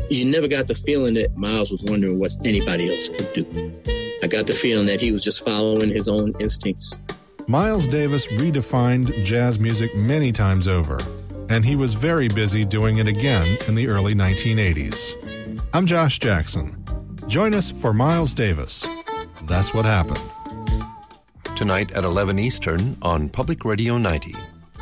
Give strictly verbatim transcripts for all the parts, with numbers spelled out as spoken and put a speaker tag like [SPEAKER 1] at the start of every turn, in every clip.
[SPEAKER 1] You never got the feeling that Miles was wondering what anybody else would do. I got the feeling that he was just following his own instincts.
[SPEAKER 2] Miles Davis redefined jazz music many times over, and he was very busy doing it again in the early nineteen eighties. I'm Josh Jackson. Join us for Miles Davis. That's What Happened.
[SPEAKER 3] Tonight at eleven Eastern on Public Radio ninety.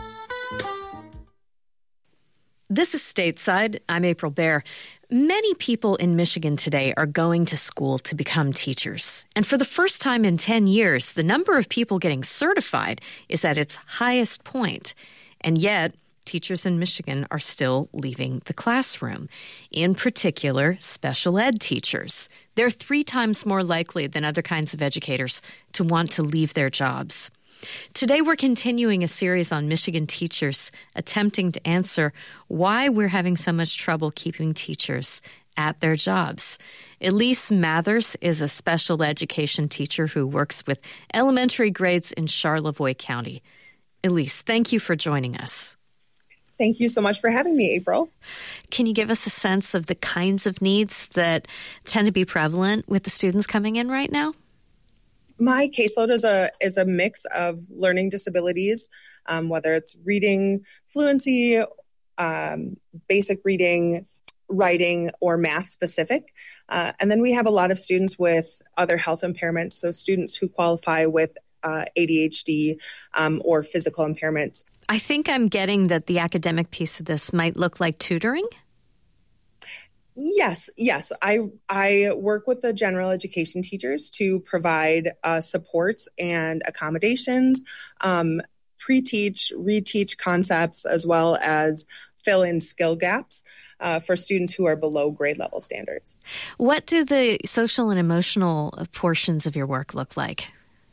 [SPEAKER 4] This is Stateside. I'm April Baer. Many people in Michigan today are going to school to become teachers. And for the first time in ten years, the number of people getting certified is at its highest point. And yet, teachers in Michigan are still leaving the classroom, in particular, special ed teachers. They're three times more likely than other kinds of educators to want to leave their jobs. Today, we're continuing a series on Michigan teachers, attempting to answer why we're having so much trouble keeping teachers at their jobs. Elise Mathers is a special education teacher who works with elementary grades in Charlevoix County. Elise, thank you for joining us.
[SPEAKER 5] Thank you so much for having me, April.
[SPEAKER 4] Can you give us a sense of the kinds of needs that tend to be prevalent with the students coming in right now?
[SPEAKER 5] My caseload is a is a mix of learning disabilities, um, whether it's reading fluency, um, basic reading, writing, or math specific. Uh, and then we have a lot of students with other health impairments, so students who qualify with uh, A D H D um, or physical impairments.
[SPEAKER 4] I think I'm getting that the academic piece of this might look like tutoring.
[SPEAKER 5] Yes, yes. I I work with the general education teachers to provide uh, supports and accommodations, um, pre-teach, reteach concepts, as well as fill in skill gaps uh, for students who are below grade level standards.
[SPEAKER 4] What do the social and emotional portions of your work look like?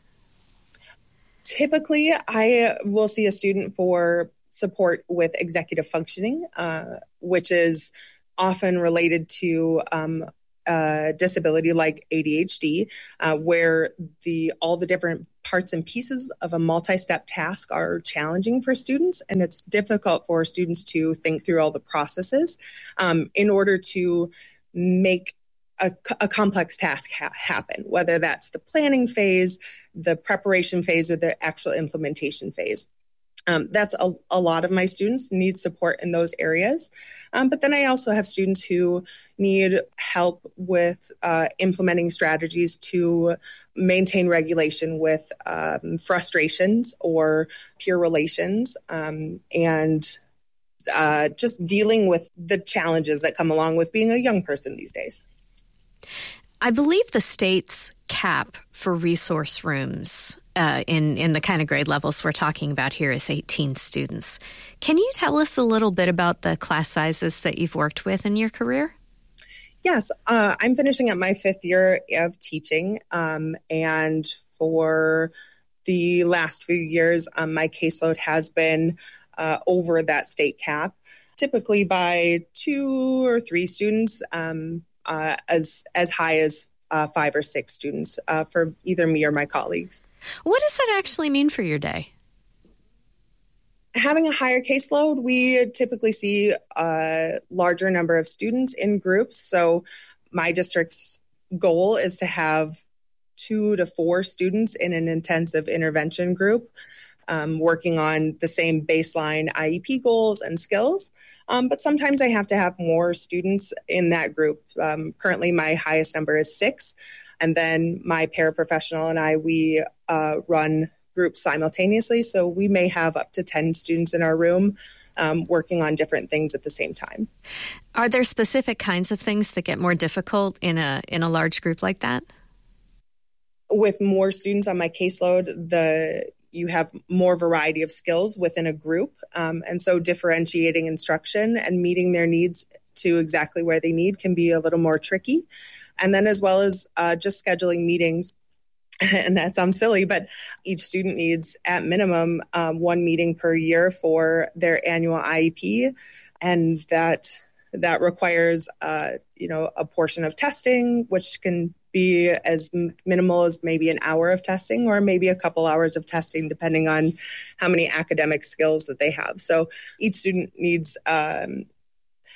[SPEAKER 5] Typically, I will see a student for support with executive functioning, uh, which is often related to um, a disability like A D H D, uh, where the all the different parts and pieces of a multi-step task are challenging for students, and it's difficult for students to think through all the processes um, in order to make a, a complex task ha- happen, whether that's the planning phase, the preparation phase, or the actual implementation phase. Um, that's a, a lot of my students need support in those areas. Um, but then I also have students who need help with uh, implementing strategies to maintain regulation with um, frustrations or peer relations um, and uh, just dealing with the challenges that come along with being a young person these days.
[SPEAKER 4] I believe the state's cap for resource rooms uh, in, in the kind of grade levels we're talking about here is eighteen students. Can you tell us a little bit about the class sizes that you've worked with in your career?
[SPEAKER 5] Yes, uh, I'm finishing up my fifth year of teaching, um, and for the last few years, um, my caseload has been uh, over that state cap, typically by two or three students, um, uh, as as high as uh, five or six students uh, for either me or my colleagues.
[SPEAKER 4] What does that actually mean for your day?
[SPEAKER 5] Having a higher caseload, we typically see a larger number of students in groups. So my district's goal is to have two to four students in an intensive intervention group, um, working on the same baseline I E P goals and skills. Um, but sometimes I have to have more students in that group. Um, currently, my highest number is six. And then my paraprofessional and I, we uh, run groups simultaneously. So we may have up to ten students in our room um, working on different things at the same time.
[SPEAKER 4] Are there specific kinds of things that get more difficult in a in a large group like that?
[SPEAKER 5] With more students on my caseload, the you have more variety of skills within a group. Um, and so differentiating instruction and meeting their needs to exactly where they need can be a little more tricky. And then as well as uh, just scheduling meetings. And that sounds silly, but each student needs at minimum um, one meeting per year for their annual I E P. And that that requires, uh, you know, a portion of testing, which can be as minimal as maybe an hour of testing or maybe a couple hours of testing, depending on how many academic skills that they have. So each student needs um,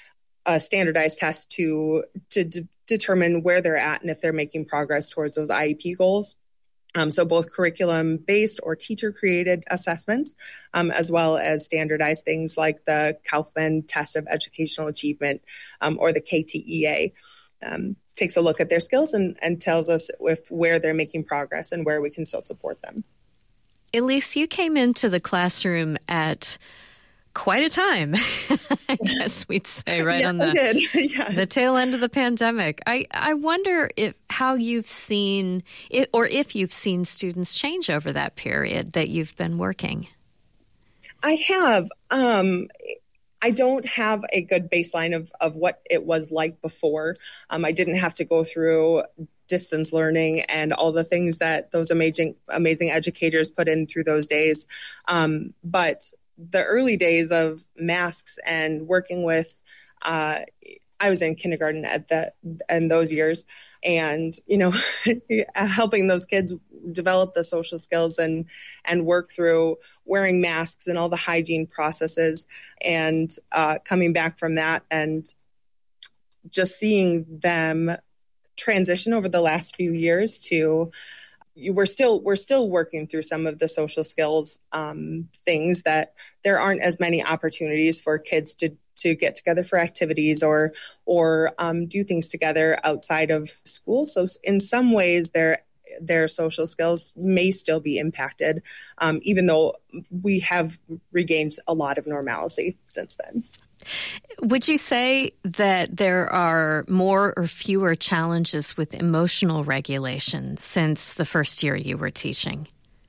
[SPEAKER 5] a standardized test to to d- determine where they're at and if they're making progress towards those I E P goals. Um, so both curriculum-based or teacher-created assessments, um, as well as standardized things like the Kaufman Test of Educational Achievement, um, or the K T E A. Um, takes a look at their skills and, and tells us if where they're making progress and where we can still support them.
[SPEAKER 4] Elise, you came into the classroom at quite a time, I guess we'd say, right
[SPEAKER 5] yeah,
[SPEAKER 4] on the,
[SPEAKER 5] I did. Yes.
[SPEAKER 4] the tail end of the pandemic. I, I wonder if how you've seen, it, or if you've seen students change over that period that you've been working.
[SPEAKER 5] I have. Um, I don't have a good baseline of, of what it was like before. Um, I didn't have to go through distance learning and all the things that those amazing, amazing educators put in through those days. Um, but the early days of masks and working with, uh, I was in kindergarten at that in those years, and you know, helping those kids develop the social skills and and work through wearing masks and all the hygiene processes, and uh, coming back from that and just seeing them transition over the last few years to. We're still we're still working through some of the social skills um, things that there aren't as many opportunities for kids to to get together for activities or or um, do things together outside of school. So in some ways, their their social skills may still be impacted, um, even though we have regained a lot of normalcy since then.
[SPEAKER 4] Would you say that there are more or fewer challenges with emotional regulation since the first year you were teaching?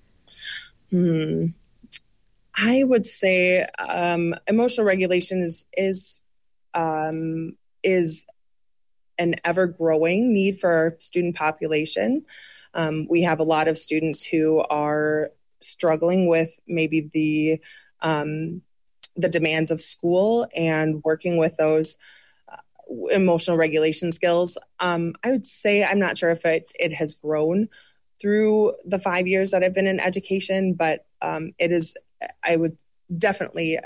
[SPEAKER 5] Hmm. I would say um, emotional regulation is is um, is an ever-growing need for our student population. Um, we have a lot of students who are struggling with maybe the um, the demands of school and working with those uh, emotional regulation skills. Um, I would say I'm not sure if it, it has grown through the five years that I've been in education, but um, it is, I would definitely